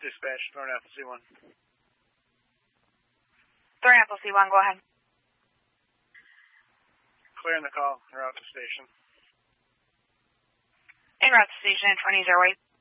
Dispatch, Thornapple C1. Thornapple C1, go ahead. Clearing the call, en route to station. En route to station at 20 Airway.